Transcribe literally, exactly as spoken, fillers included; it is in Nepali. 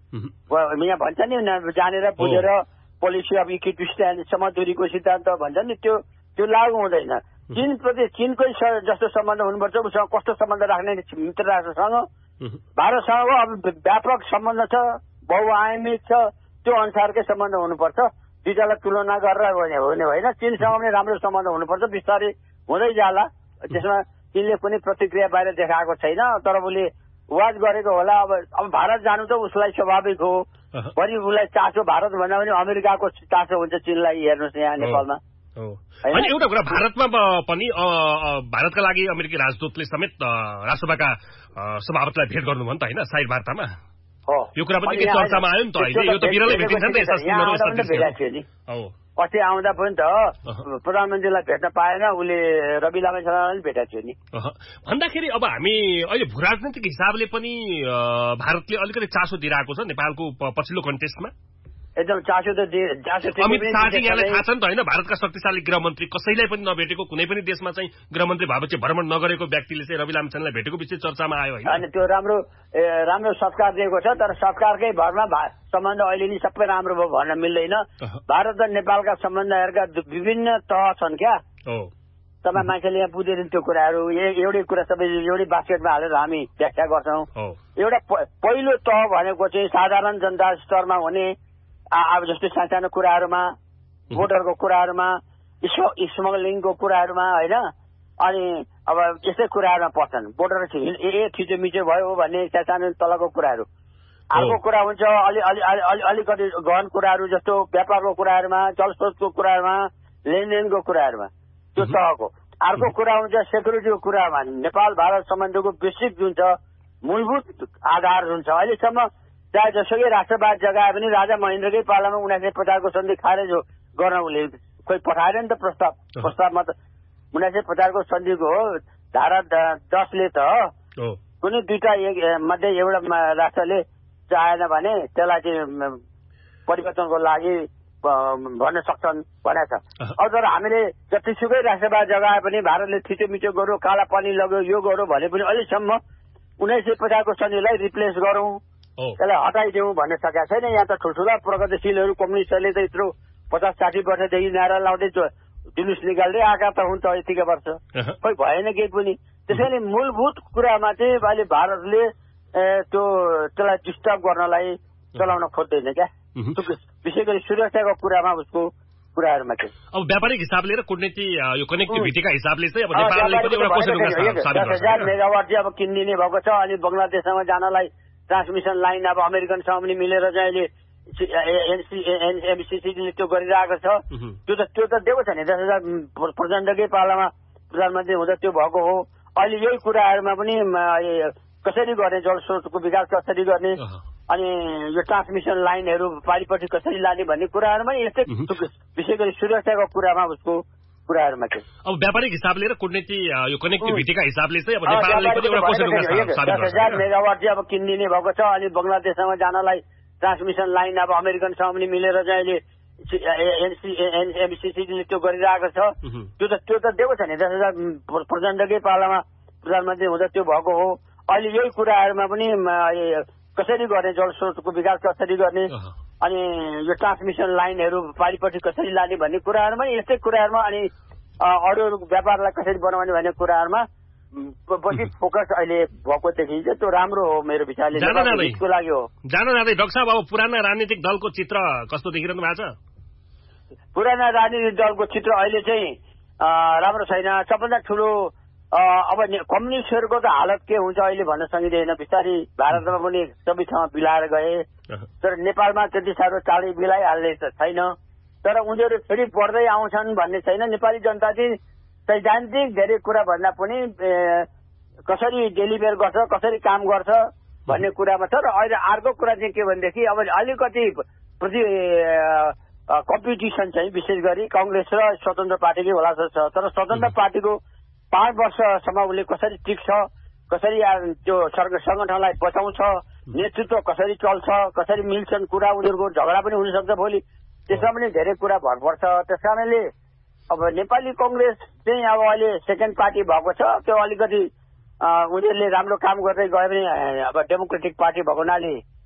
यहाँ भन्छ नि जानेर बुझेर पोलिसी अफ इक्विडिस्टेन्ससम्म दूरीको सिद्धान्त भन्छ नि त्यो त्यो लागू हुँदैन। चीनप्रति चीनकै जस्तो सम्बन्ध हुनुपर्छ उसँग कस्तो सम्बन्ध राख्ने मित्र राष्ट्रसँग भारतसँगको अब व्यापक सम्बन्ध छ, बहुआयामिक छ, त्यो अनुसारकै सम्बन्ध हुनुपर्छ। दुईटालाई तुलना गरेर हुने होइन। चीनसँग पनि राम्रो सम्बन्ध हुनुपर्छ, बिस्तारै हुँदै जाला। त्यसमा चीनले कुनै प्रतिक्रिया बाहिर देखाएको छैन, तर उसले वाच गरेको होला। अब अब भारत जानु त उसलाई स्वाभाविक हो, बढी उसलाई चासो भारत भन्दा पनि अमेरिकाको चासो हुन्छ चीनलाई। हेर्नुहोस् यहाँ नेपालमा अनि एउटा कुरा भारतमा पनि भारतका लागि अमेरिकी राजदूतले समेत राष्ट्रसभाका सभापतिलाई भेट गर्नु भयो नि त होइन साइड वार्तामा। यो कुरा पनि चर्चामा आयो नि त अहिले। यो त बिरलै भेटिन्छ नि त यस्ता सिनहरु। अस्ति आउँदा पनि त प्रधानमन्त्रीलाई भेट्न पाएन, उसले रवि लामिछानेलाई भेटेको थियो नि। भन्दाखेरि अब हामी अहिले भूराजनैतिक हिसाबले पनि भारतले अलिकति चासो दिइरहेको छ नेपालको पछिल्लो कन्टेस्टमा। एकदम चासो त अमित शाहजी यहाँलाई थाहा छ नि त होइन, भारतका शक्तिशाली गृहमन्त्री कसैलाई पनि नभेटेको, कुनै पनि देशमा चाहिँ गृहमन्त्री भएपछि भ्रमण नगरेको व्यक्तिले चाहिँ रवि लामिछानेलाई भेटेको विषय चर्चामा आयो होइन। अनि त्यो राम्रो राम्रो सत्कार दिएको छ, तर सत्कारकै भरमा सम्बन्ध अहिले नि सबै राम्रो भयो भन्न मिल्दैन। भारत र नेपालका सम्बन्धहरूका विभिन्न तह छन् क्या। तपाईँ मान्छेले यहाँ बुझेन त्यो कुराहरू। एउटै कुरा सबै एउटै बास्केटमा हालेर हामी व्याख्या गर्छौँ। एउटा पहिलो तह भनेको चाहिँ साधारण जनता स्तरमा हुने अब जस्तै सानो कुराहरूमा, भोटरको कुराहरूमा, स्मगलिङको कुराहरूमा होइन, अनि अब यस्तै कुराहरूमा पर्छन्। बोर्डर ए थिचोमिचो भयो भन्ने सानो तलको कुराहरू। अर्को कुरा हुन्छ अलि अलि अलिकति गहन कुराहरू जस्तो व्यापारको कुराहरूमा, जलस्रोतको कुराहरूमा, लेनदेनको कुराहरूमा त्यो तहको। अर्को कुरा हुन्छ सेक्युरिटीको कुरामा, नेपाल भारत सम्बन्धको बेसिक जुन छ मूलभूत आधार जुन छ अहिलेसम्म चाहे जसोकै राष्ट्रवाद जगाए पनि राजा महेन्द्रकै पालामा उन्नाइस सय पचासको सन्धि खारेज गर्न उसले खोइ पठाएर नि त प्रस्ताव। प्रस्तावमा त उन्नाइस सय पचासको सन्धिको हो धारा दसले त कुनै दुईटा मध्ये एउटा राष्ट्रले चाहेन भने त्यसलाई चाहिँ परिवर्तनको लागि भन्न सक्छन् भनेको छ। अब तर हामीले जतिसुकै राष्ट्रवाद जगाए पनि भारतले थिचोमिचो गर्यो, काला पानी लग्यो, यो गर्यो भने पनि अहिलेसम्म उन्नाइस सय पचासको सन्धिलाई रिप्लेस गरौँ, त्यसलाई हटाइदेऊ भन्न सकेका छैन। यहाँ त ठुल्ठुला प्रगतिशीलहरू कम्युनिस्टहरूले त यत्रो पचास साठी वर्षदेखि नारा लाउँदै जुलुस निकाल्दै आएका त हुन्छ यतिका वर्ष, खोइ भएन केही पनि। त्यसैले मूलभूत कुरामा चाहिँ अहिले भारतले त्यो त्यसलाई डिस्टर्ब गर्नलाई चलाउन खोज्दैन क्या, विशेष गरी सुरक्षाको कुरामा उसको कुराहरूमा चाहिँ। अब व्यापारिक हिसाबले र कूटनीति यो कनेक्टिभिटीका हिसाबले चाहिँ अब नेपालले पनि एउटा कसरी दस हजार मेगावाट चाहिँ अब किनिदिने भएको छ। अनि बङ्गलादेशसँग जानलाई ट्रान्समिसन लाइन अब अमेरिकनसँग पनि मिलेर चाहिँ अहिले एमसिसीले त्यो गरिरहेको छ। त्यो त त्यो त दिएको छ नि, दस हजार प्रचण्डकै पालामा प्रधानमन्त्री हुँदा त्यो भएको हो। अहिले यही कुराहरूमा पनि कसरी गर्ने, जलस्रोतको विकास कसरी गर्ने, अनि यो ट्रान्समिसन लाइनहरू पारिपट्टि कसरी लाने भन्ने कुराहरूमा यस्तै विशेष गरी सुरक्षाको कुरामा उसको कुराहरूमा चाहिँ। अब व्यापारिक हिसाबले र कूटनीति यो कनेक्टिभिटीका हिसाबले चाहिँ अब नेपालले पनि एउटा कसरी दस हजार मेगावाट चाहिँ अब किनिदिने भएको छ। अनि बङ्गलादेशसँग जानलाई ट्रान्समिसन लाइन अब अमेरिकनसँग पनि मिलेर चाहिँ अहिले एमसिसीले त्यो गरिरहेको छ। त्यो त त्यो त दिएको छ नि, दस हजार प्रचण्डकै पालामा प्रधानमन्त्री हुँदा त्यो भएको हो। अहिले यही कुराहरूमा पनि कसरी गर्ने, जलस्रोतको विकास कसरी गर्ने, अनि यो ट्रान्समिसन लाइनहरू पारिपट्टि कसरी लाने भन्ने कुराहरूमा यस्तै कुराहरूमा, अनि अरू अरू व्यापारलाई कसरी बनाउने भन्ने कुराहरूमा बढी फोकस अहिले भएको देखिन्छ। त्यो राम्रो हो मेरो विचारले, देशको लागि हो। जान जाँदै डाक्टर साहब अब पुराना राजनीतिक दलको चित्र कस्तो देखिरहनु भएको छ? पुराना राजनीतिक दलको चित्र अहिले चाहिँ राम्रो छैन। सबभन्दा ठुलो अब कम्युनिस्टहरूको त हालत के हुन्छ अहिले भन्न सकिँदैन। बिस्तारै भारतमा पनि सबै ठाउँमा बिलाएर गए, तर नेपालमा त्यति साह्रो चाँडै बिलाइहाल्ने त छैन। तर उनीहरू फेरि बढ्दै आउँछन् भन्ने छैन। नेपाली जनता चाहिँ सैद्धान्तिक धेरै कुरा भन्दा पनि कसरी डेलिभर गर्छ, कसरी काम गर्छ भन्ने कुरामा छ। र अहिले अर्को कुरा चाहिँ के भनेदेखि अब अलिकति प्रति कम्पिटिसन चाहिँ विशेष गरी कांग्रेस र स्वतन्त्र पार्टीकै होला जस्तो छ। तर स्वतन्त्र पार्टीको पाँच वर्षसम्म उसले कसरी टिक्छ, कसरी त्यो संगठनलाई बचाउँछ, नेतृत्व कसरी चल्छ, कसरी मिल्छन् कुरा, उनीहरूको झगडा पनि हुनसक्छ भोलि, त्यसमा पनि धेरै कुरा भर पर्छ। त्यस कारणले अब नेपाली कांग्रेस चाहिँ अब अहिले सेकेन्ड पार्टी भएको छ। त्यो अलिकति उनीहरूले राम्रो काम गर्दै गयो भने अब डेमोक्रेटिक पार्टी भएको हुनाले